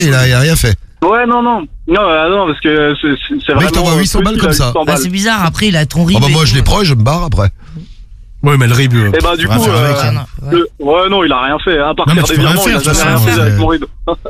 il a rien fait. Ouais, non, parce que c'est vraiment... Mec, t'envoies 800 balles comme ça. Bah, c'est bizarre, après il a ton RIB. Ah bah moi je les prends et je me barre après. Ouais, mais le RIB. Et bah du coup, ouais, non, il a rien fait. À part faire des virements, il a jamais rien fait avec mon RIB.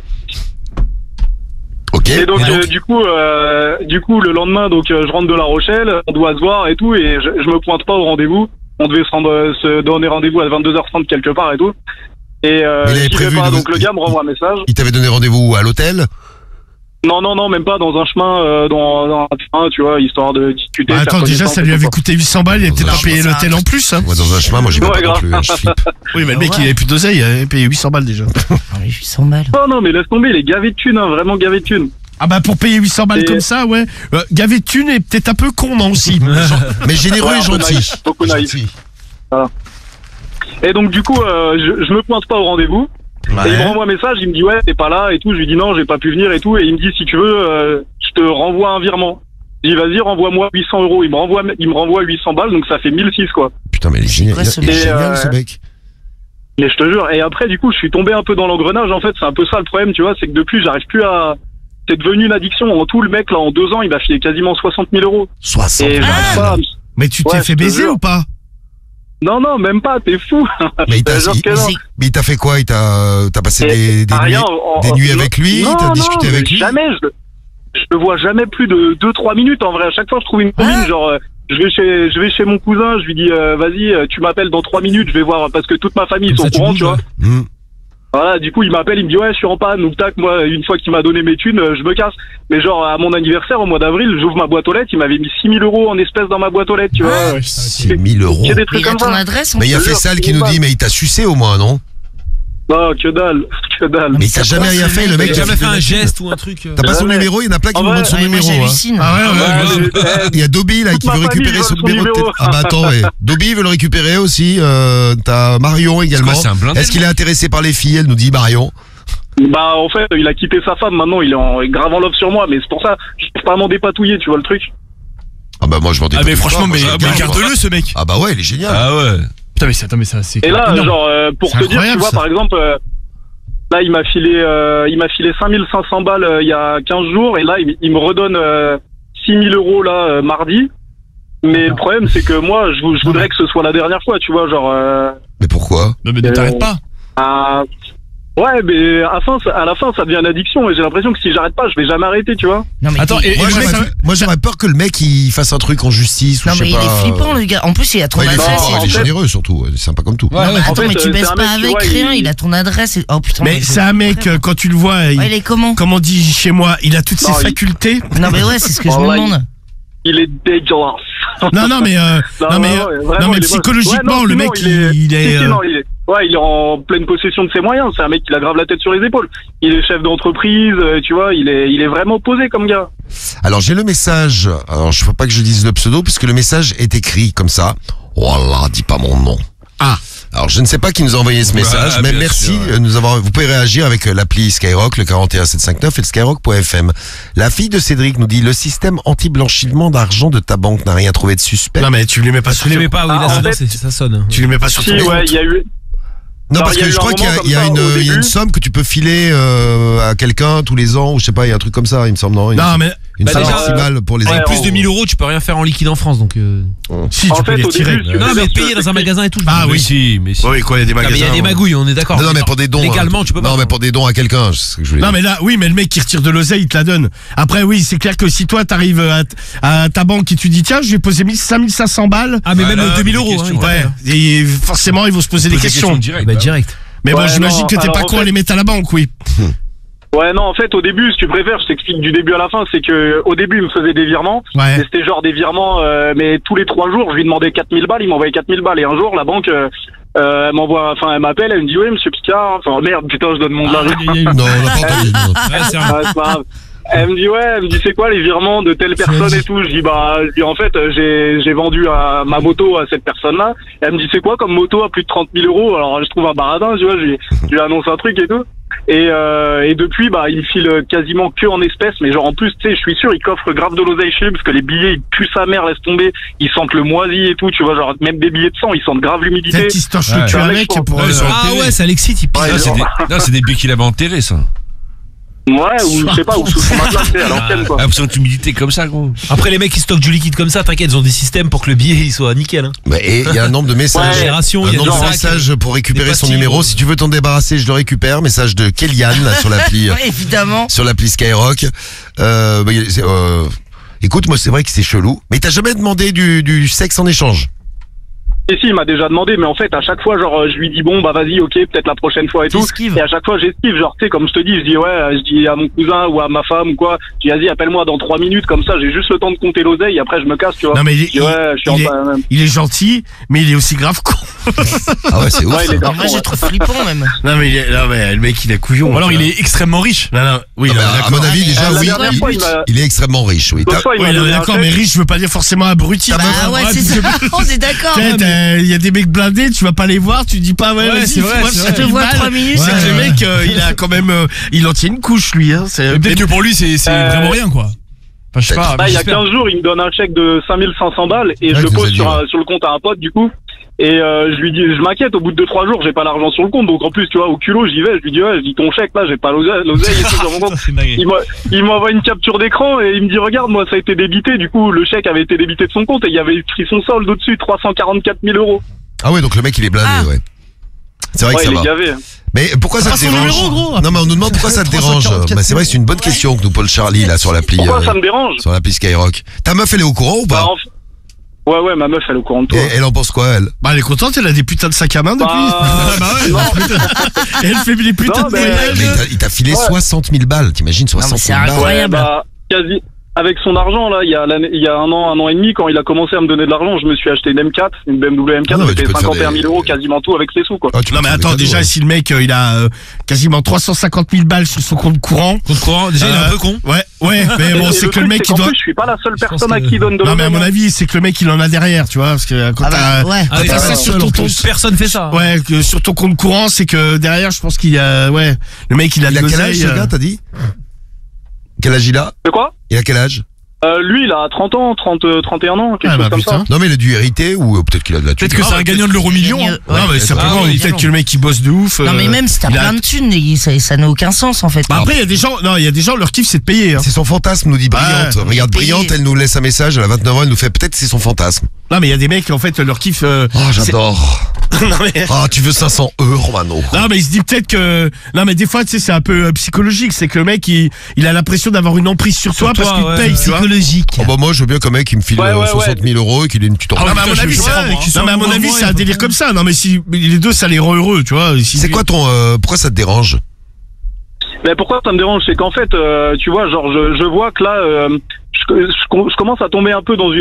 Ok. Et donc, du coup, le lendemain, donc je rentre de La Rochelle, on doit se voir et tout, et je me pointe pas au rendez-vous. On devait se donner rendez-vous à 22h30 quelque part et tout. Et j'y vais pas, donc le gars me renvoie un message. Il t'avait donné rendez-vous à l'hôtel? Non, même pas, dans un chemin, dans un train, tu vois, histoire de discuter. Bah, attends, déjà, ça lui avait coûté 800 balles, il avait peut-être pas payé l'hôtel en plus, hein. Ouais, dans un chemin, moi j'y vais pas non plus, je flippe. Oui, mais le mec, il avait plus d'oseille, il avait payé 800 balles déjà. 800 balles. Non, mais laisse tomber, il est gavé de thunes, hein, vraiment gavé de thunes. Ah bah pour payer 800 balles comme ça, ouais. Gavé de thunes et peut-être un peu con, non, aussi. Mais généreux et gentil. Beaucoup naïf. Voilà. Et donc du coup, je me pointe pas au rendez-vous. Ouais. Et il me renvoie un message, il me dit ouais t'es pas là et tout, je lui dis non j'ai pas pu venir et tout, et il me dit si tu veux je te renvoie un virement. Je dis vas-y renvoie-moi 800 €, il me renvoie 800 balles, donc ça fait 1006 quoi. Putain mais il est génial, ce mec. Mais je te jure, et après du coup je suis tombé un peu dans l'engrenage en fait, c'est un peu ça le problème tu vois, c'est que depuis j'arrive plus à... C'est devenu une addiction, en tout le mec là en 2 ans il m'a filé quasiment 60 000 €. 60 000 pas... Mais tu t'es fait baiser ou pas? Non, même pas, t'es fou. Mais il t'a fait quoi? T'as passé des nuits avec lui? T'as discuté avec lui? Jamais, je le vois jamais plus de 2-3 minutes en vrai. À chaque fois je trouve une combine, genre je vais chez mon cousin, je lui dis vas-y tu m'appelles dans 3 minutes, je vais voir, parce que toute ma famille ils sont au courant, tu vois. Voilà, du coup il m'appelle, il me dit ouais je suis en panne, donc tac, moi une fois qu'il m'a donné mes thunes, je me casse. Mais genre à mon anniversaire au mois d'avril, j'ouvre ma boîte aux lettres, il m'avait mis 6 000 € en espèces dans ma boîte aux lettres, tu vois. 6 000 €. J'ai des trucs comme ça. Mais il y a Faisal qui nous dit mais il t'a sucé au moins, non? Non, que dalle. Mais il t'a jamais rien fait, le mec. Il a jamais fait un geste ou un truc. T'as pas son numéro? Il y en a plein qui me demandent son numéro. Il y a Dobby là qui veut récupérer son numéro. Ah bah attends, Dobby veut le récupérer aussi. T'as Marion également. Est-ce qu'il est intéressé par les filles? Elle nous dit Marion. Bah en fait il a quitté sa femme, maintenant il est grave en love sur moi, mais c'est pour ça je peux pas m'en dépatouiller, tu vois le truc. Ah bah moi je m'en dépatouille. Ah mais franchement mais garde-le ce mec. Ah bah ouais il est génial. Ah ouais. Putain mais ça c'est... Et là genre pour te dire tu vois par exemple là il m'a filé 5500 balles il y a 15 jours, et là il me redonne 6 000 € là mardi. Mais le problème c'est que moi je voudrais que ce soit la dernière fois, tu vois, genre Mais pourquoi? Non mais ne t'arrête pas. Ouais, mais à la fin, ça devient une addiction, et j'ai l'impression que si j'arrête pas, je vais jamais arrêter, tu vois. Non, mais attends, moi j'aurais peur que le mec il fasse un truc en justice ou non, je sais mais pas. il est flippant le gars. En plus, il a ton adresse. Il est généreux surtout, c'est sympa comme tout. Ouais, non, mais attends, mais tu baisses pas avec rien, il a ton adresse. Oh putain. Mais c'est un mec, quand tu le vois, il est comment? Comme on dit chez moi, il a toutes ses facultés. Non, mais ouais, c'est ce que je me demande. Il est dégueulasse. Non mais psychologiquement le mec il est il est en pleine possession de ses moyens, c'est un mec qui a grave la tête sur les épaules. Il est chef d'entreprise, tu vois, il est vraiment posé comme gars. Alors j'ai le message, alors je veux pas que je dise le pseudo puisque le message est écrit comme ça. Voilà, dis pas mon nom. Ah. Alors je ne sais pas qui nous a envoyé ce message, mais merci de nous avoir. Vous pouvez réagir avec l'appli Skyrock, le 41759 et le skyrock.fm. La fille de Cédric nous dit le système anti-blanchiment d'argent de ta banque n'a rien trouvé de suspect. Non mais tu les mets pas sur. Tu les mets pas, oui, là ça sonne. Tu les mets pas sur ton compte. Ouais, il y a eu. Non, parce que je crois qu'il y a une somme que tu peux filer à quelqu'un tous les ans, ou je sais pas, il y a un truc comme ça, il me semble, non? Non, mais une somme maximale pour les avec plus de 1 000 €, tu peux rien faire en liquide en France, donc. Si, tu peux les tirer. Non, mais payer dans un magasin et tout. Ah oui, si. Oui, quoi, il y a des magasins. Il y a des magouilles, on est d'accord. Non, mais pour des dons. Légalement, tu peux pas. Non, mais pour des dons à quelqu'un, c'est ce que je voulais dire. Non, mais là, oui, mais le mec qui retire de l'oseille, il te la donne. Après, oui, c'est clair que si toi, t'arrives à ta banque et tu dis, tiens, je vais poser 5500 balles. Ah, mais même 2 000 €. Ouais. Et forcément, ils vont se poser des questions. Direct. Mais bon, j'imagine que t'es pas con à les mettre à la banque, oui. Ouais, non, en fait, au début, si tu préfères, je t'explique du début à la fin, c'est que au début, il me faisait des virements. Ouais. Et c'était genre des virements, mais tous les 3 jours, je lui demandais 4000 balles, il m'envoyait 4000 balles. Et un jour, la banque, elle m'appelle, elle me dit, oui, monsieur Picard, enfin, merde, putain, je donne mon argent. Non, on n'a pas entendu. C'est pas grave. Elle me dit c'est quoi les virements de telle personne et tout. Je dis en fait j'ai vendu ma moto à cette personne-là. Elle me dit c'est quoi comme moto à plus de 30 000 €. Alors je trouve un baradin, tu vois, je lui annonce un truc et tout. Et depuis il me file quasiment que en espèces, mais genre en plus tu sais je suis sûr il coffre grave de l'oseille chez lui parce que les billets ils puent sa mère, laisse tomber, ils sentent le moisi et tout, tu vois, genre même des billets de 100 ils sentent grave l'humidité. Peut-être qu'il se torche le cul avec pour ah ouais, ça l'excite, il pisse. C'est des billets qu'il avait enterrés, ça. Ouais, ou je sais pas, ou sous son matelas, tu sais, à l'ancienne, quoi. L'impression que l'humidité comme ça, gros. Après, les mecs qui stockent du liquide comme ça, t'inquiète, ils ont des systèmes pour que le billet il soit nickel. Hein. Et il y a un nombre de messages. Génération, il y a nombre des de sacs, messages pour récupérer des son pastilles, numéro. Si tu veux t'en débarrasser, je le récupère. Message de Kellyanne là, sur l'appli. Ouais, évidemment. Sur l'appli Skyrock. Écoute, moi c'est vrai que c'est chelou. Mais t'as jamais demandé du sexe en échange? Et si, il m'a déjà demandé, mais en fait, à chaque fois, genre, je lui dis, bon, bah, vas-y, ok, peut-être la prochaine fois et tout. T'esquives. Et à chaque fois, j'esquive, genre, tu sais, comme je te dis, je dis, ouais, je dis à mon cousin ou à ma femme ou quoi, je dis, vas-y, appelle-moi dans 3 minutes, comme ça, j'ai juste le temps de compter l'oseille, et après, je me casse, tu vois. Non mais Je dis, ouais, je suis il est gentil, mais il est aussi grave con. Ah ouais, c'est ouf. Ouais, il est ça. grave Moi, con, je ouais. trouve flippant même. Non mais le mec il est couillon. Ou alors il est extrêmement riche. Non, oui, Non, mais à mon avis, déjà, La oui, dernière fois, il m'a- il est extrêmement riche. Oui. L'autre fois, il m'a Oui, donné un d'accord, chèque. mais riche, je veux pas dire forcément abruti. Ah ouais, c'est ça. On est d'accord. Il y a des mecs blindés, tu vas pas les voir, tu dis pas, ouais, Ouais, vas-y, c'est vrai, moi, c'est je vrai. te Je te vois balle. 3 minutes. C'est que le mec, il a quand même, il en tient une couche, lui, hein. Peut-être que pour lui, c'est vraiment rien, quoi. Enfin, je sais pas. Bah, il y a j'espère. 15 jours, il me donne un chèque de 5500 balles et Ouais, je le tu nous pose as dit, sur, ouais. sur le compte à un pote du coup. Et je lui dis, je m'inquiète, au bout de 2-3 jours, j'ai pas l'argent sur le compte. Donc en plus, tu vois, au culot, j'y vais, je lui dis, ouais, je dis ton chèque là, j'ai pas l'oseille et tout sur mon compte. Ça, c'est dingue. Il m'envoie une capture d'écran et il me dit, regarde, moi, ça a été débité. Du coup, le chèque avait été débité de son compte et il y avait écrit son solde au-dessus, 344 000 euros. Ah ouais, donc le mec il est blindé, Ah. ouais. C'est vrai Ouais, que ça il va. est gavé. Mais pourquoi ça te son dérange? numéro, gros. Non mais on nous demande pourquoi ça te dérange. 344 Bah, c'est vrai que c'est une bonne question que nous Paul Charlie là sur l'appli Pourquoi ça me dérange? sur l'appli Skyrock. Ta meuf elle est au courant ou Bah, pas? ouais, ma meuf, elle est au courant de toi. Et elle en pense quoi elle? Bah, elle est contente, elle a des putains de sacs à main depuis. Non. Et elle fait des putains Non, de mais- voyages. Mais il t'a filé Ouais. 60 000 balles, t'imagines 60 c'est 000 balles. incroyable. Ouais, bah, quasi. Avec son argent, là, il y a un an et demi, quand il a commencé à me donner de l'argent, je me suis aché une M4, une BMW M4, Ah non, mais ça tu fait peux te faire 51 000 des- euros, quasiment tout avec ses sous, quoi. Ah, tu Non peux mais faire des attends, cadeaux, déjà ouais. si le mec il a quasiment 350 000 balles sur son compte courant. Compte courant, déjà, il est un peu con. Ouais, mais bon, Et c'est le que le truc, mec c'est il qu'en doit. plus, je suis pas la seule pense personne à que- qui il donne de Non mais à l'argent. mon avis, c'est que le mec il en a derrière, tu vois, parce que quand Ah bah, t'as ouais. quand Ah oui, t'as c'est ça ça, sur seul, ton en compte, plus. Personne fait ça. ouais, que sur ton compte courant, c'est que derrière, je pense qu'il y a, ouais, le mec il a Il de a quel âge l'oseille, ce gars t'as dit? Quel âge il a? De quoi? Il a quel âge? Lui, il a 30 ans, 31 ans, quelque Ah, chose bah, comme putain. ça. Non mais il a dû hériter ou peut-être qu'il a de la thune. Peut-être que c'est un gagnant de l'euro-million. hein. Ouais. Non mais simplement, Ah oui, peut-être évidemment. que le mec il bosse de ouf. Non mais même si t'as il a- plein de thunes, ça n'a aucun sens en fait. Bah après il y a des gens, non il y a des gens leur kiff c'est de payer. Hein. C'est son fantasme, nous dit Brillante. Ouais. Regarde, Payé. Brillante, elle nous laisse un message, elle a 29 ans, elle nous fait peut-être c'est son fantasme. Non mais il y a des mecs en fait leur kiff. Oh, j'adore. non mais. Ah, tu veux 500 €, Mano. Non mais il se dit peut-être que non mais des fois tu sais c'est un peu psychologique, c'est que le mec il a l'impression d'avoir une emprise sur toi parce toi, qu'il te ouais. paye, tu vois. Psychologique. Oh bah moi je veux bien qu'un mec qui me file Ouais, 60 000 € et qu'il ait une petite Ah, non, mais à mon avis, non, mais à mon avis, c'est un délire comme ça. Non, mais si les deux, ça les rend heureux, tu vois. Si- C'est quoi ton pourquoi ça te dérange? Mais pourquoi ça me dérange? C'est qu'en fait, tu vois, genre, je vois que là, je commence à tomber un peu dans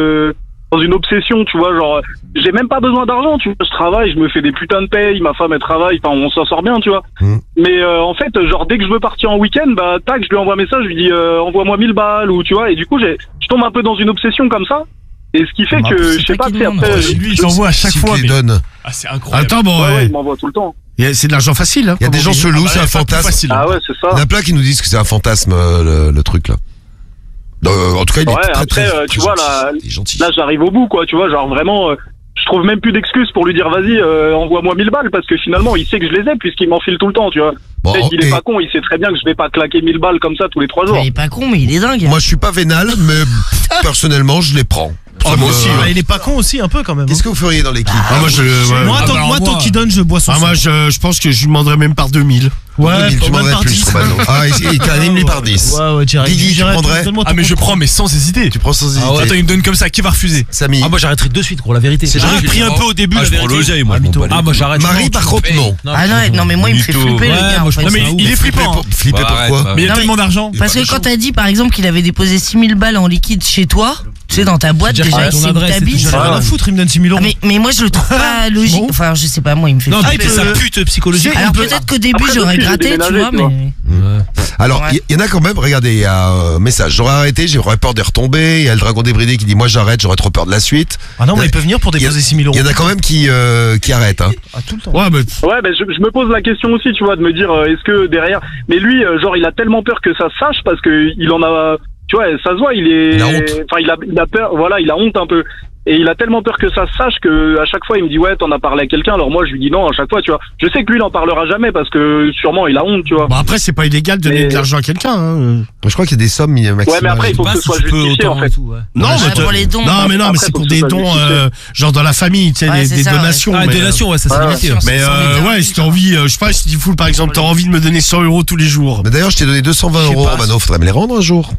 une obsession, tu vois, genre, j'ai même pas besoin d'argent, tu vois, je travaille, je me fais des putains de paye, ma femme elle travaille, enfin on s'en sort bien, tu vois. Mais en fait, genre dès que je veux partir en week-end, bah tac, je lui envoie un message, je lui dis envoie-moi 1000 balles ou tu vois, et du coup je tombe un peu dans une obsession comme ça. Et ce qui fait Bah, que c'est je sais pas pas, qu'il tu sais, demande. après, Lui, il s'envoie à chaque Si tu fois. les mais- donnes. Ah, c'est incroyable. Attends, bon, ouais, ouais. il m'envoie tout le temps. C'est de l'argent facile. Hein, Il y a des gens chelous, c'est un fantasme. Ah ouais, c'est ça. Il y en a plein qui nous disent que c'est un fantasme le truc là. En tout cas, il est Ouais, très, après, très, tu très vois, gentil. là, Il est gentil. Là, j'arrive au bout, quoi, tu vois, genre vraiment, je trouve même plus d'excuses pour lui dire vas-y, envoie-moi 1000 balles, parce que finalement, il sait que je les ai, puisqu'il m'enfile tout le temps, tu vois. Bon, Peut-être qu'il est et- pas con, il sait très bien que je vais pas claquer 1000 balles comme ça tous les 3 jours. Il est pas con mais il est dingue. Moi, je suis pas vénal, mais personnellement, je les prends. Ça moi me- aussi, Ah, il est pas con aussi, un peu quand même. Qu'est-ce que vous feriez dans l'équipe? Ah, moi, ouais. Moi, Ah, tant, bah, moi, alors, tant qu'il donne, je bois son Ah, moi, je pense que je lui demanderais même par 2000. Ouais, tu pas mal demanderais par plus, 10. Romano. Ah, il carrément lui par 10. Ouais, ouais, direct. Guigui, tu Direct, prendrais? donne-moi ton Ah mais je compte. prends mais sans hésiter. Tu prends sans hésiter. Ah ouais, Attends, il me donne comme ça, qui va refuser? Samy. Ah, moi, j'arrêterai de suite, gros, la vérité. C'est J'aurais gentil. pris un peu au début, Ah, la je prends vérité. l'oseille, moi, Ah, je m'en mytho. bats les Ah, moi, j'arrête. Marie, par contre, non. Ah non mais moi il me fait Du tout. flipper le Ouais, gars. moi, en je fait. pense Non mais c'est un il est ouf. flippant. hein. Flipper Bah, pourquoi? arrête, Mais il y a Non, tellement mais- d'argent. Parce que quand t'as dit par exemple qu'il avait déposé 6000 balles en liquide chez toi, tu sais dans ta boîte Déjà, déjà ton que c'est où adresse, t'habites. j'en ai rien à foutre, il me donne 6 000 Ah, euros. mais moi je le trouve pas logique. Bon. Enfin je sais pas moi il me fait Non, flipper. mais sa pute psychologique. Alors peut-être qu'au début Après, j'aurais depuis, j'ai gratté tu déménagé, vois tu vois. mais. Alors, Ouais. il y en a quand même, regardez, il y a un message. J'aurais arrêté, j'aurais peur de retomber. Il y a le dragon débridé qui dit, moi j'arrête, j'aurais trop peur de la suite. Ah non, mais il peut venir pour déposer 6 000 euros. Il y en a quand même qui arrêtent, hein. Ah, tout le temps. Ouais, mais Ouais, ben je me pose la question aussi, tu vois, de me dire est-ce que derrière, mais lui, genre, il a tellement peur que ça se sache parce que il en a, tu vois, ça se voit, il Il a honte. est, enfin, il a peur, voilà, il a honte un peu. Et il a tellement peur que ça se sache que à chaque fois il me dit ouais t'en as parlé à quelqu'un, alors moi je lui dis non à chaque fois, tu vois. Je sais que lui il en parlera jamais parce que sûrement il a honte, tu vois. Bon, après, c'est pas illégal de donner Mais- de l'argent à quelqu'un. Hein. Je crois qu'il y a des sommes maximales. Ouais mais après il faut que ce soit justifié en fait. Non, Ouais, mais pour les dons. Non, mais non, mais Après, c'est faut pour que des ce soit dons, justifié. genre dans la famille, tu sais, Ouais, des c'est ça, donations. Ah, mais, donation, ouais, ça c'est Ouais. limité. Ouais. Mais ouais, si t'as envie, je sais pas, si tu fous par exemple, t'as envie de me donner 100 € tous les jours. Mais d'ailleurs, je t'ai donné 220 Je sais euros, pas. Romano. Faudrait me les rendre un jour.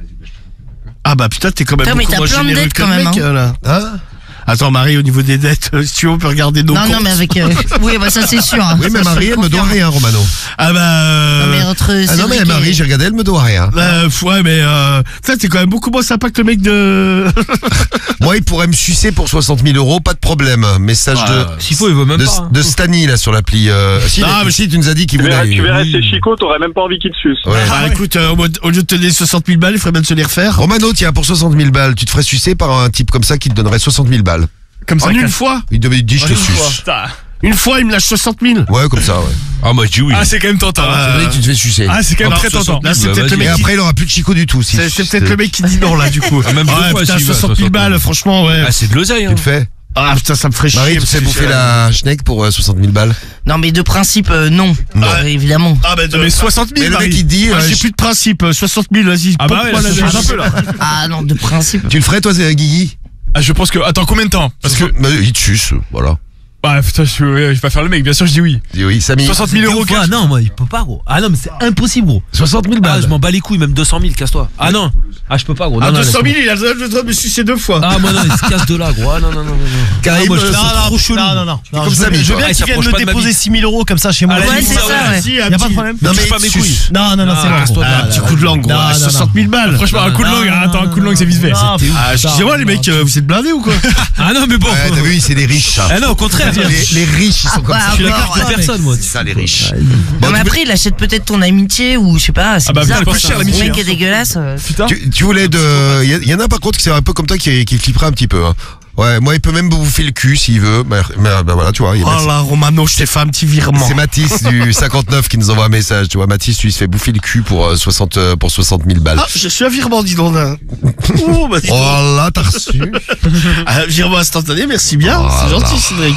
Ah bah putain, t'es quand même Putain, mais beaucoup t'as moins plein de généreux dettes que quand le même, mec, là. Hein? Attends, Marie, au niveau des dettes, si tu veux, on peut regarder nos Non, comptes. non, mais avec. Oui, bah ça c'est sûr. hein. Oui, mais Ça, je Marie, te elle me doit confirme. rien, Romano. Ah bah... Non, mais entre Ah non, mais Cédric Marie, et- j'ai regardé, elle me doit rien. Ouais, mais putain, t'es quand même beaucoup moins sympa que le mec de... Moi, il pourrait me sucer pour 60 000 euros, pas de problème. Message S'il faut, il veut même de, pas. hein. de Stani, là, sur l'appli. Si, Non, mais si, tu nous as dit qu'il Tu voulait. verrais c'est Chico, t'aurais même pas envie qu'il te suce. Ouais. Bah écoute, au lieu de te donner 60 000 balles, il ferait bien de se les refaire. Romano, tiens, pour 60 000 balles, tu te ferais sucer par un type comme ça qui te donnerait 60 000 balles. Comme ça, une fois. Il te dit, je te suce. Une fois, il me lâche 60 000. Ouais, comme ça, ouais. Ah, moi, je dis oui. Ah, c'est quand même tentant. Cédric, tu te fais sucer. Ah, c'est quand même très tentant. Là, c'est Bah, peut-être le vas-y. Et mec qui... après, il aura plus de Chico du tout. Si, C'est peut-être le mec qui dit non, là, du coup. Ah, même deux ouais, fois, putain, s'il va, 60 000 balles, franchement, ouais. Ah, c'est de l'oseille, Tu hein. le fais. Ah, putain, ça me ferait chier. Marie, tu parce sais que bouffer j'ai- la schneck pour 60 000 balles. Non, mais de principe, non. Évidemment. Ah, bah, Mais 60 Mais 000, le mec, il te dit, Moi, j'ai plus de principe. 60 000, vas-y. Ah bah ouais, pompe-moi là, la ça gueule. change un peu, là. Ah non, de principe. tu le ferais, toi, c'est Guigui? Ah, je pense que. Attends, combien de temps? Parce que. Mais il te suce, voilà. Bah, putain, je vais pas faire le mec, bien sûr, je dis oui. Dis oui, Samy. 60 000 euros, Ah non, moi, il peut pas, gros. Ah non, mais c'est impossible, gros. 60 000 Ah, balles. je m'en bats les couilles, même 200 000, casse-toi. Ah non. Ah, je peux pas, gros. À Non, non, 200 000, laisse-moi. il a le droit de me sucer 2 fois. Ah, moi, non, il se casse de là, gros. Ah, non, non, non, non. Karim, Ah, moi, je non, trouve ça trop chelou. Non. comme je ça, veux, mais je veux toi. bien Ah, il qu'ils viennent s'approche me pas de ma déposer vie. 6 000 euros comme ça chez moi. Ah, la Ouais, limite, c'est ça, ça, ouais. ouais. Si, Y a pas de problème. Non, Touche mais pas mes couilles. Non, Ah, c'est bon. casse-toi de là, Un petit là. coup de langue, gros. Non, À non, 60 000 balles. Franchement, un coup de langue, attends, un coup de langue, c'est vite fait. Non, Ah, excusez-moi, les mecs, vous êtes blindés ou quoi? Ah non, mais bon. Ouais, t'as vu, c'est des riches, ça. Ah non, au contraire. Les riches, ils sont comme bah, ça. Je suis la encore, carte de personne, moi. C'est ça, les riches. Non, Bon, mais tu, après, il achète peut-être ton amitié ou je sais pas. C'est Ah bah, bizarre. putain, elle est pas chère, Le l'amitié, mec hein. est dégueulasse. tu voulais de. Il y en a par contre qui c'est un peu comme toi qui flipperait un petit peu. Hein. Ouais, moi il peut même me bouffer le cul s'il veut. Mais bah voilà, tu vois. il y a Oh là, Romano, je t'ai fait un petit virement. C'est Mathis du 59 qui nous envoie un message. Tu vois, Mathis, lui, il se fait bouffer le cul pour 60 000 balles. Ah, je suis un virement, dis donc. Là. Oh, bah, dis donc. Oh là, t'as reçu. Ah, virement instantané, merci bien. Oh C'est là. gentil, Cédric.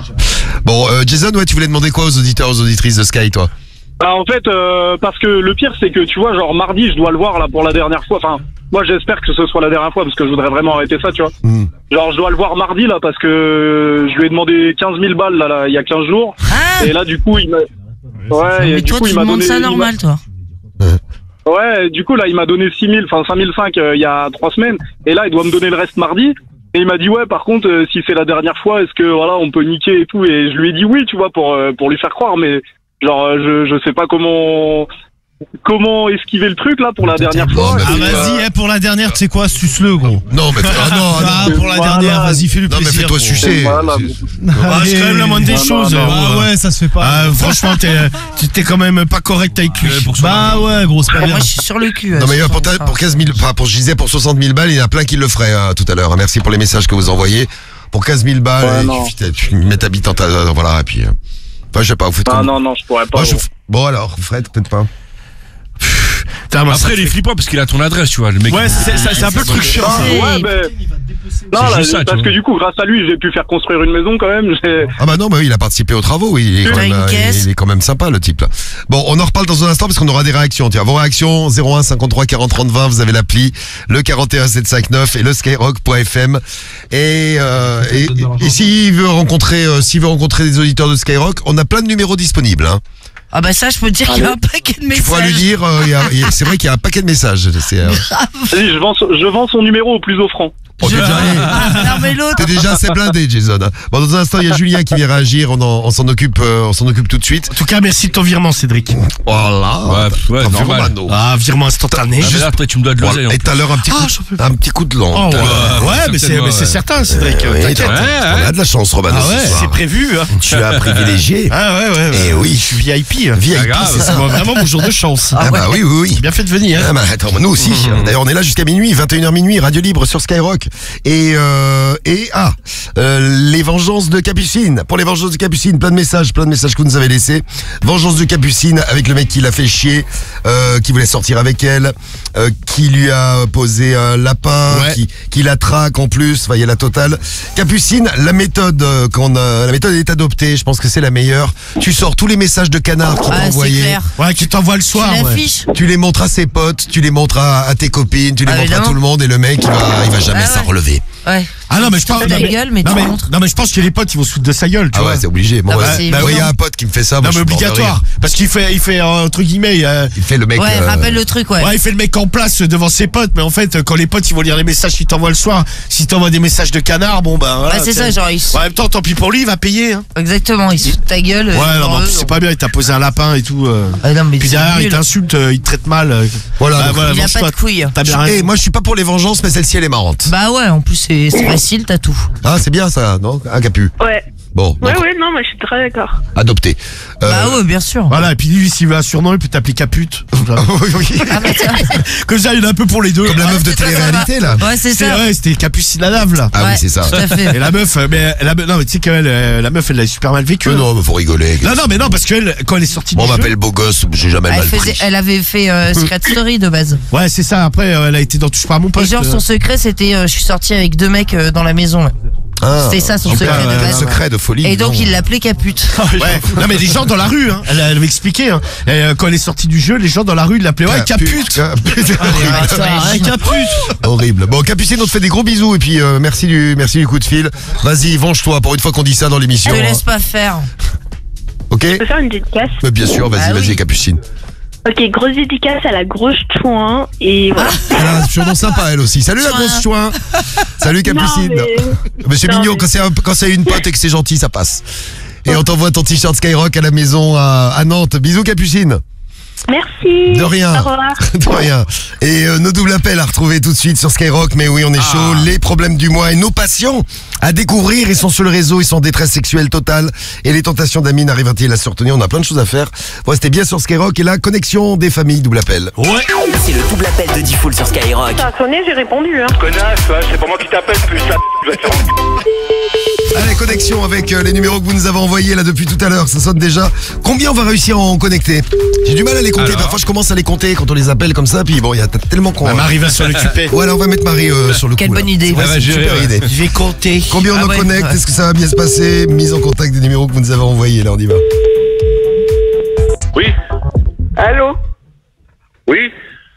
Bon, Jason, ouais, tu voulais demander quoi aux auditeurs, aux auditrices de Sky, toi? Bah, en fait, parce que le pire c'est que tu vois, genre mardi je dois le voir là pour la dernière fois. Enfin, moi j'espère que ce soit la dernière fois parce que je voudrais vraiment arrêter ça, tu vois. Genre je dois le voir mardi là parce que je lui ai demandé 15 000 balles là, il y a 15 jours. Ah Et là du coup il m'a. Ouais, mais et du toi, coup tu il m'a demandes donné. ça il m'a- normal, toi. Ouais, du coup là il m'a donné 5 005 il y a 3 semaines. Et là il doit me donner le reste mardi. Et il m'a dit ouais par contre si c'est la dernière fois est-ce que voilà on peut niquer et tout. Et je lui ai dit oui tu vois pour lui faire croire mais genre je sais pas comment esquiver le truc là pour la dernière fois. Bon, bah, Ah, vas-y, pour la dernière, tu sais quoi, suce-le, gros. Non, mais Ah, pour la Voilà. dernière, vas-y, fais-le non, mais plaisir. fais-toi gros. sucer. Voilà. Ah, c'est quand même la moindre des Non, choses. non, Ah ouais, ça se fait pas. Ah, franchement, t'es quand même pas correct avec lui. Bah ouais, gros, c'est pas bien. Moi, je suis sur le cul. Non mais sur pour 15 000, enfin pour je disais pour 60 000 balles, il y en a plein qui le feraient tout à l'heure. Merci pour les messages que vous envoyez. Pour 15 000 balles, Ouais, il non. suffit tu mets ta bite en ta voilà et puis. Enfin je sais pas, vous faites Ah comme. non je pourrais pas. Moi, gros. Bon alors, Fred, peut-être pas. Putain, moi, ça Après, il est fait- flippant parce qu'il a ton adresse, tu vois. Le mec. Ouais, c'est un peu le truc chiant. Ah, C'est- ouais, ben. Non, C'est là, juste ça, tu parce vois. que du coup, grâce à lui, j'ai pu faire construire une maison quand même. Ah bah non, bah oui, il a participé aux travaux, oui, il est quand T'as même, une caisse. il est quand même sympa le type là. Bon, on en reparle dans un instant parce qu'on aura des réactions. Tiens, vos réactions 01 53 40 30 20, vous avez l'appli, le 41 759 et le skyrock.fm. Et s'il veut rencontrer des auditeurs de Skyrock, on a plein de numéros disponibles. Hein. Ah bah ça, je peux te dire qu'il y a un paquet de Tu messages. pourras lui dire, c'est vrai qu'il y a un paquet de messages. C'est, Vas-y, je vends son numéro au plus offrant. oh, t'es déjà, Non mais l'autre. t'es déjà assez blindé, Jason. Bon, dans un instant, il y a Julien qui vient réagir. On s'en occupe tout de suite. En tout cas, merci de ton virement, Cédric. Voilà. Ouais, T'as vu, normal. Romano. Ah, virement instantané. Ah, mais là, après, tu me dois de l'oseille. Voilà. Et tout à l'heure, un petit coup de langue. Oh, Tout à l'heure. ouais, mais certainement, c'est ouais. certain, Cédric. Oui, T'inquiète. on a de la chance, Romano. Ah ouais, ce soir. c'est prévu. Hein. Tu as privilégié. Ah ouais. Eh oui. Je suis VIP. VIP, grave. c'est ça. C'est vraiment mon jour de chance. Ah bah oui. Bien fait de venir. Ah bah attends, nous aussi. D'ailleurs, on est là jusqu'à minuit, 21h minuit, Radio Libre sur Skyrock. donc. Et les vengeances de Capucine. Pour les vengeances de Capucine, plein de messages que vous nous avez laissés. Vengeance de Capucine avec le mec qui l'a fait chier, qui voulait sortir avec elle, qui lui a posé un lapin, qui la traque en plus. Enfin, il y a la totale. Capucine, la méthode est adoptée. Je pense que c'est la meilleure. Tu sors tous les messages de canard qui t'ont envoyé. Ouais, qui t'envoie le soir. Tu les montres à ses potes, tu les montres à tes copines, tu les montres à tout le monde et le mec il va jamais s'en relever. Ouais. Ah non mais je pense non mais je pense que les potes ils vont se foutre de sa gueule, tu vois. Ouais, c'est obligé. Bon, il y a un pote qui me fait ça. Non mais obligatoire parce qu'il fait entre guillemets il fait le mec rappelle le truc il fait le mec en place devant ses potes, mais en fait quand les potes ils vont lire les messages qu'il t'envoie le soir, s'il t'envoie des messages de canard, bon bah voilà, c'est ça, genre en même temps tant pis pour lui, il va payer hein. Exactement, il se fout de ta gueule. Ouais, non, c'est pas bien, il t'a posé un lapin et tout. Non, mais puis derrière il t'insulte, il te traite mal. Voilà, il a pas de couilles. Moi je suis pas pour les vengeances, mais celle-ci elle est marrante. Bah ouais, en plus c'est facile, t'as tout. Ah, c'est bien ça, non? Un Capu. Ouais. Bon. Ouais, non, mais je suis très d'accord. Adopté. Bah ouais, bien sûr. Voilà, et puis lui, s'il veut un surnom, il peut t'appeler Capute. Oui. Comme ça, il y en a un peu pour les deux. Comme la meuf de télé-réalité, là. Ouais, c'est ça. Ouais, c'était Capucine la lave, là. Ah oui, c'est ça. Tout à fait. Et la meuf, non, mais tu sais qu'elle, la meuf, elle l'a super mal vécu. Non, mais faut rigoler. Non, parce qu'elle, quand elle est sortie on m'appelle beau gosse, j'ai jamais mal pris. Elle avait fait Secret Story de base. Ouais, c'est ça. Après, elle a été dans Touche pas à mon poste. Et genre, son secret, c'était je suis sortie avec 2 mecs dans la maison. C'était ça son secret de base. Secret de folie. Et donc il l'appelait Capute. Ouais. Non mais les gens dans la rue, hein. Elle avait expliqué. Hein. Et, quand elle est sortie du jeu, les gens dans la rue, ils l'appelaient Capute. Capute. Horrible. Bon, Capucine, on te fait des gros bisous et puis merci du coup de fil. Vas-y, venge-toi pour une fois qu'on dit ça dans l'émission. Je te laisse pas faire. Ok. Je peux faire une dédicace? Bien sûr, vas-y, Capucine. Ok, grosse dédicace à la grosse chouin et voilà. Elle a un surnom sympa elle aussi. Salut la grosse chouin. Salut Capucine. Mais c'est mignon quand c'est une pote et que c'est gentil, ça passe. Et on t'envoie ton t-shirt Skyrock à la maison à Nantes. Bisous Capucine. Merci. De rien. Au revoir. De rien. Et nos doubles appels à retrouver tout de suite sur Skyrock. Mais oui, on est chaud. Les problèmes du mois et nos patients à découvrir. Ils sont sur le réseau, ils sont en détresse sexuelle totale. Et les tentations d'Amine arrivent-ils à se retenir? On a plein de choses à faire. Bon, c'était bien sur Skyrock. Et la connexion des familles, double appel. Ouais. C'est le double appel de Diffoul sur Skyrock. Ça a sonné, j'ai répondu. Hein. Connasse, c'est pas moi qui t'appelle, plus ça. Allez, connexion avec les numéros que vous nous avez envoyés là depuis tout à l'heure. Ça sonne déjà. Combien on va réussir à en connecter? J'ai du mal à les compter. Parfois, je commence à les compter quand on les appelle comme ça. Puis bon, il y a tellement qu'on. Marie va sur le cupé. Voilà, on va mettre Marie sur le coup. Quelle bonne idée. Ouais, c'est une super idée. Je vais compter. Combien on en connecte? Est-ce que ça va bien se passer? Mise en contact des numéros que vous nous avez envoyés. Là, on y va. Oui. Allô? Oui.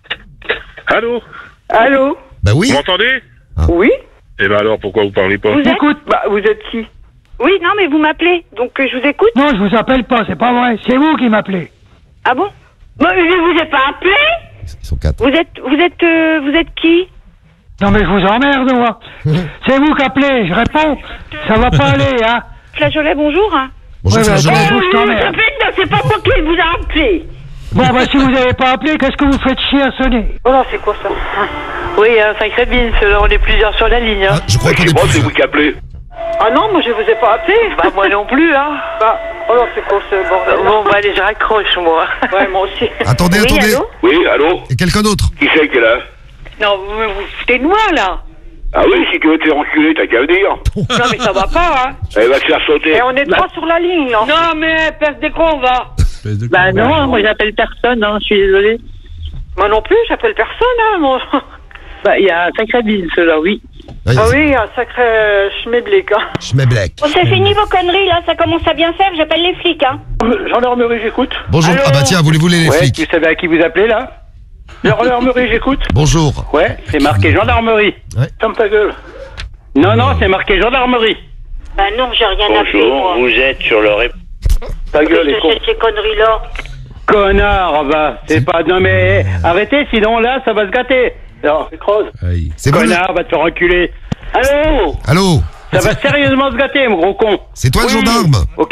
Allô? Allô? Bah oui. Vous m'entendez? Oui? Eh ben alors, pourquoi vous parlez pas? Vous écoute? Bah, vous êtes qui? Oui, non, mais vous m'appelez, donc je vous écoute. Non, je vous appelle pas, c'est pas vrai. C'est vous qui m'appelez. Ah bon? Moi, je vous ai pas appelé? Ils sont 4. Vous êtes qui? Non, mais je vous emmerde, moi. C'est vous qui appelez, je réponds. Ça va pas aller, hein. Flageolet, bonjour. Hein. Bonjour, Ouais, Flageolet. je t'emmerde. C'est pas moi qui vous a appelé. Bon, bah, si vous avez pas appelé, qu'est-ce que vous faites chier à sonner? Oh là, c'est quoi ça? Oui, Sacré Beans, on est plusieurs sur la ligne. Hein. Je crois qu'on est Moi, plus. c'est vous qui appelez. Ah non, moi je vous ai pas appelé. Bah moi non plus, hein. Bah, oh là, c'est quoi ce bordel? Bon, bah allez, je raccroche, moi. Ouais, moi aussi. Attendez. Allô? Oui, allô? Et quelqu'un d'autre? Qui c'est qui est là? Non, vous foutez de moi, là. Ah oui, si tu veux te faire enculer, t'as qu'à le dire. Non, mais ça va pas, hein. Elle va te faire sauter. Et on est trois sur la ligne, là. Non, mais pèse des cons, on va. Bah non, moi j'appelle personne, hein, je suis désolée. Moi non plus, j'appelle personne, hein, moi. Bah, il y a un sacré bise, là, oui. Ah oui, un sacré schmeblek, hein. Schmeblek. Bon, c'est fini vos conneries, là, ça commence à bien faire, j'appelle les flics, hein. Gendarmerie, j'écoute. Bonjour. Allô? Ah bah tiens, vous voulez les flics? Vous savez à qui vous appelez, là? Gendarmerie, j'écoute. Bonjour. Ouais, c'est marqué gendarmerie. Ouais. Ferme ta gueule. Non, c'est marqué gendarmerie. Bah non, j'ai rien appelé, moi. vous êtes sur le Ta gueule, les cons. Ces conneries-là. Connard, bah, c'est pas... Non, mais arrêtez, sinon, là, ça va se gâter. Alors, c'est creuse. C'est bon. Connard, va te faire reculer. Allô? Allô? Ça va sérieusement se gâter, mon gros con. C'est toi le gendarme? Ok?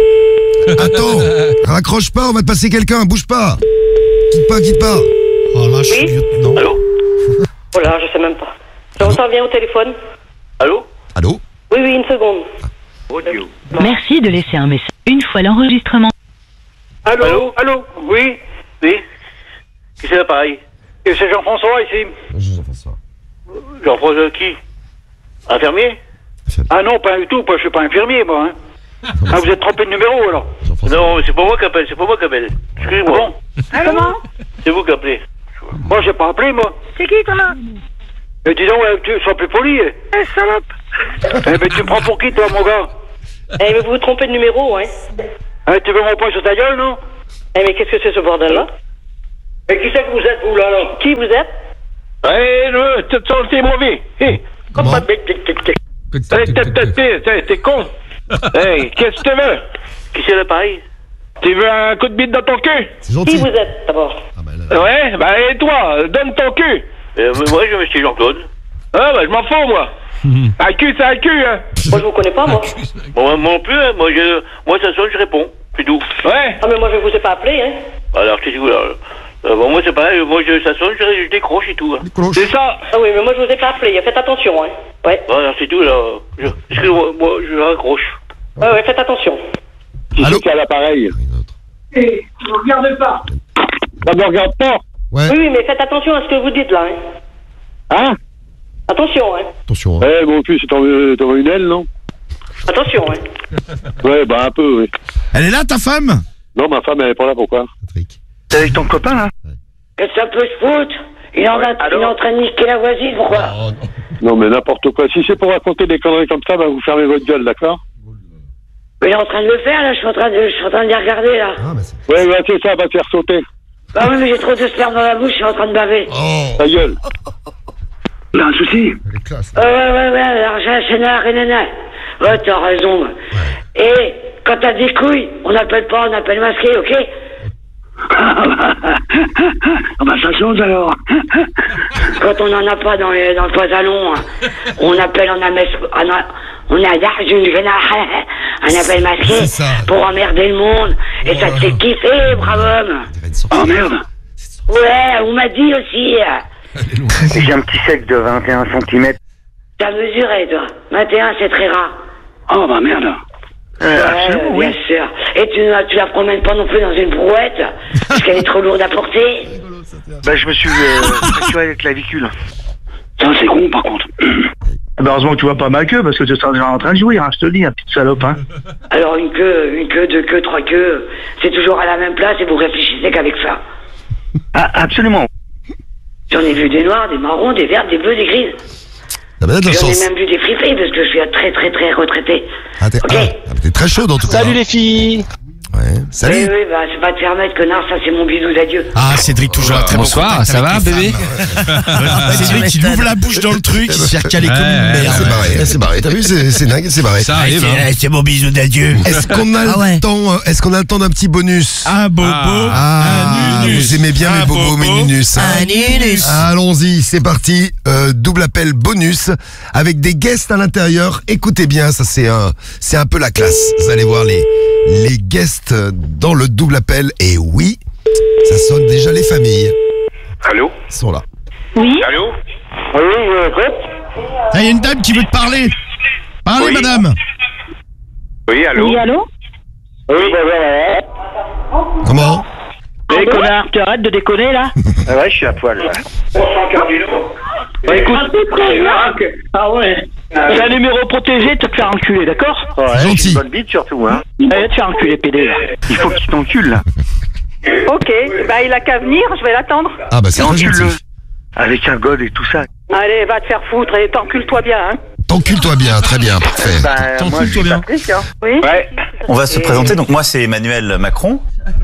Attends, raccroche pas, on va te passer quelqu'un, bouge pas. Quitte pas. Oh là, je suis lieutenant. Allô? Oh là, je sais même pas. J'entends bien au téléphone. Allô? Allô? Oui, une seconde. Audio. Merci de laisser un message. Une fois l'enregistrement. Allô? Oui? Oui? Qui c'est l'appareil? C'est Jean-François ici. Bonjour Jean-François. Jean-François qui? Infirmier? Ah non, pas du tout, je suis pas infirmier, moi. Hein. Ah, vous êtes trompé de numéro, alors? Non, c'est pas moi qui appelle, Excusez-moi. Bon. Comment? C'est vous qui appelez. Moi, j'ai pas appelé, moi. C'est qui, toi, là? Mais dis donc, tu sois plus poli. Eh, salope! Eh, mais tu me prends pour qui, toi, mon gars? Eh, mais vous vous trompez de numéro, hein. Eh, tu veux mon poing sur ta gueule, non? Eh, mais qu'est-ce que c'est ce bordel-là? Et qui c'est que vous êtes, vous, là, là? Qui vous êtes? Eh, t'es mauvais. Comment? T'es con. Hey, qu'est-ce que tu veux? Qui c'est l'appareil? Tu veux un coup de bite dans ton cul? C'est gentil. Qui vous êtes, d'abord? Ouais, et toi, donne ton cul. Moi, je suis Jean-Claude. Ah, je m'en fous, moi. Un cul, c'est un cul, hein. Moi, je vous connais pas, moi. Moi non plus, hein. Moi, ça sonne, je réponds. C'est tout. Ouais. Ah, mais moi, je vous ai pas appelé, hein. Alors, qu'est-ce que vous, là? Bon, moi, c'est pareil. Moi, ça sonne, je décroche et tout. Hein. C'est ça. Ah oui, mais moi, je vous ai pas appelé. Faites attention, hein. Ouais. Alors, c'est tout, là. Excusez-moi, moi, je raccroche. Ouais, faites attention. Qui c'est qui a l'appareil? Eh, ne regardez pas. Ça me regarde pas. Ouais. Oui, mais faites attention à ce que vous dites, là, hein. Hein? Attention, hein. Attention. Eh, mon cul, c'est une aile, non? Attention, hein. Ouais, un peu, oui. Elle est là, ta femme? Non, ma femme, elle est pas là, pourquoi? Patrick. T'es avec ton copain, là? Qu'est-ce que ça peut se foutre? Il est en train de niquer la voisine, pourquoi? Non, mais n'importe quoi. Si c'est pour raconter des conneries comme ça, vous fermez votre gueule, d'accord? Mais il est en train de le faire, là, je suis en train de les regarder, là. Ah, Ouais, c'est ça, va te faire sauter. Bah oui, mais j'ai trop de sperme dans la bouche, je suis en train de baver. Oh. Ta gueule. Il y a un souci. Elle est classe. Ouais, l'argent, c'est nana. Ouais, t'as raison. Ouais. Et quand t'as des couilles, on n'appelle pas, on appelle masqué, ok? Ah bah ça change alors. Quand on n'en a pas dans le pantalon, on appelle, on appelle masqué pour emmerder le monde. Et ça te fait kiffer, bravo homme. Oh merde. Ouais, on m'a dit aussi. J'ai un petit sec de 21 cm. T'as mesuré, toi. 21, c'est très rare. Oh bah merde. Ouais, bien sûr. Et tu la promènes pas non plus dans une brouette, parce qu'elle est trop lourde à porter. Bah je me suis fracturé la clavicule. Ça c'est con par contre. Bah heureusement que tu vois pas ma queue, parce que tu seras déjà en train de jouir, hein, je te le dis, un petite salope, hein. Alors une queue, deux queues, trois queues, c'est toujours à la même place et vous réfléchissez qu'avec ça. Ah, absolument. J'en ai vu des noirs, des marrons, des verts, des bleus, des grises. J'en ai même vu des fripés parce que je suis très retraité. Ah, t'es très chaude en tout cas. Salut les filles. Ouais. Salut. Oui, bah c'est pas te faire mettre, connard, ça c'est mon bisou d'adieu. Ah, Cédric, toujours un très bon Bonsoir, contact ça avec va, les bébé? Cédric, il ouvre la bouche dans le truc, il se fait caler comme une merde. C'est barré. T'as vu, c'est dingue, c'est barré. Ça arrive, hein. C'est mon bisou d'adieu. Est-ce qu'on a le temps? Est-ce qu'on a le temps d'un petit bonus? Un bobo, un nunus. Vous aimez bien mes bobos, mes nunus. Un nunus. Allons-y, c'est parti. Double appel bonus avec des guests à l'intérieur. Écoutez bien, ça c'est un peu la classe. Vous allez voir les guests dans le double appel. Et oui, ça sonne déjà les familles. Allô? Ils sont là. Oui. Allô? Il y a une dame qui veut te parler. Parlez, Oui. madame. Oui, allô? Oui, allô? Oui, Comment? Eh connard, tu arrêtes de déconner là? Ouais, je suis à poil, là. Bah écoute, ah ouais. C'est un numéro protégé de te faire enculer, d'accord? Ouais, Gentil. j'ai une bonne bite surtout, hein. Allez, te faire enculer, PD là. Il faut qu'il t'encule, là. Ok, bah il a qu'à venir, je vais l'attendre. Ah bah c'est très Encule-le. gentil. Avec un god et tout ça. Allez, va te faire foutre et t'encule-toi bien, hein. T'encules-toi bien, très bien, parfait. Bah, moi, je suis Patrick, hein. Oui. Ouais. On va se présenter, donc moi c'est Emmanuel Macron.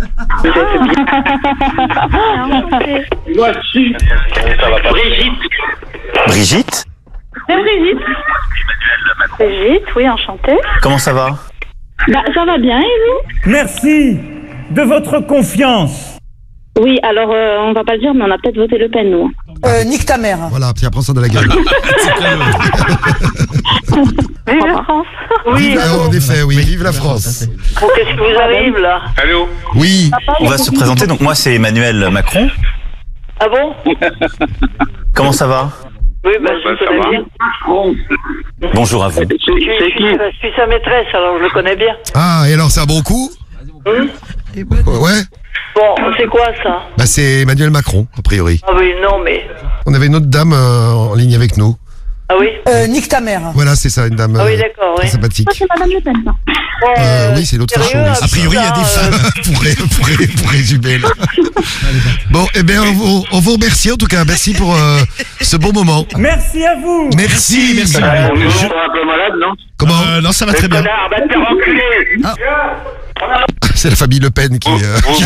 Voici. Ça va pas. Brigitte, C'est Brigitte. Brigitte, oui, enchantée. comment ça va? Bah ça va bien, et vous? Merci de votre confiance. Oui, alors on va pas le dire, mais on a peut-être voté Le Pen, nous. Nique ta mère. Voilà, puis après ça de la gueule. Vive la France. Oui. En effet, oui, vive la France. Bon, qu'est-ce qui vous arrive, là? Allô? Oui. On va se présenter, donc moi c'est Emmanuel Macron. Ah bon? Comment ça va? Oui, bah je le connais bien. Bonjour à vous. C'est qui? Je suis sa maîtresse, alors je le connais bien. Ah, et alors c'est un bon coup? Ouais. Bon, c'est quoi, ça? Bah c'est Emmanuel Macron, a priori. Ah oui, non, mais... On avait une autre dame en ligne avec nous. Ah oui Nique ta mère. Voilà, c'est ça, une dame Ah oui, d'accord, très oui. sympathique. C'est Madame Le Pen, ça. Oui, c'est l'autre sérieux, façon. a priori, il y a des femmes pour résumer. Là. Bon, eh bien, on vous remercie en tout cas. Merci pour ce bon moment. Merci à vous. Merci. On est un peu malade, non? Comment Non, ça va très bien. Connard, va te faire enculer. C'est la famille Le Pen qui...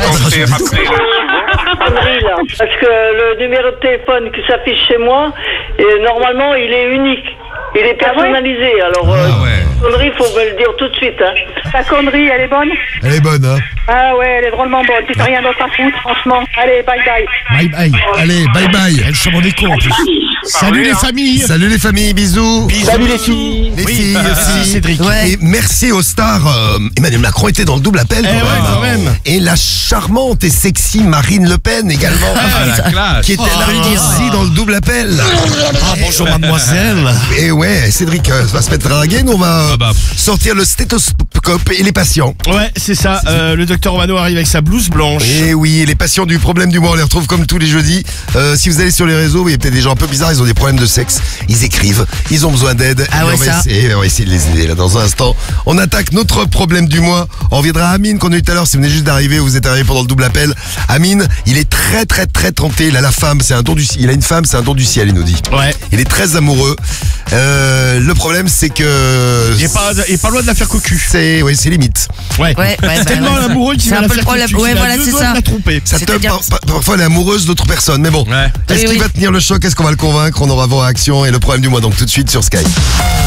Connerie, là. Parce que le numéro de téléphone qui s'affiche chez moi, normalement, il est unique. Il est personnalisé. Alors, connerie, faut me le dire tout de suite. Hein. Ta connerie, elle est bonne? Elle est bonne, hein? Ah ouais, elle est drôlement bonne. Tu n'as rien d'autre à foutre, franchement. Allez, bye bye. Bye bye. Allez, bye bye. Elles sont des cons en plus. Salut les familles. Salut les familles, bisous. Salut les filles. Les filles aussi. Cédric. Ouais. Et merci aux stars. Emmanuel Macron était dans le double appel quand même. Et la charmante et sexy Marine Le Pen également. la classe. Qui était là aussi dans le double appel. Bonjour mademoiselle. Et ouais, Cédric va se mettre à draguer. Nous on va sortir le stéthoscope et les patients. Ouais, c'est ça. Le docteur Romano arrive avec sa blouse blanche. Et oui, les patients du problème du mois, on les retrouve comme tous les jeudis. Si vous allez sur les réseaux, il y a peut-être des gens un peu bizarres, ils ont des problèmes de sexe, ils écrivent, ils ont besoin d'aide. Ah ouais, on va essayer de les aider là dans un instant. On attaque notre problème du mois. On reviendra à Amine qu'on a eu tout à l'heure. Si vous venez juste d'arriver, vous êtes arrivé pendant le double appel. Amine, il est très tenté. Il a la femme, c'est un don du ciel. Il a une femme, c'est un don du ciel, il nous dit. Ouais. Il est très amoureux. Le problème, c'est que Il est pas loin de la faire cocu. c'est limite. Ouais. Ouais, Tellement ouais. amoureux qu'il C'est va un la peu faire le problème. cocu. Ouais, Il a voilà, deux c'est doigts ça. de la tromper. Ça C'est-à-dire- parfois elle est amoureuse d'autres personnes, mais bon. Ouais. Est-ce Oui, qu'il oui. va tenir le choc? Est-ce qu'on va le convaincre? On aura vos réactions et le problème du mois, donc tout de suite sur Sky.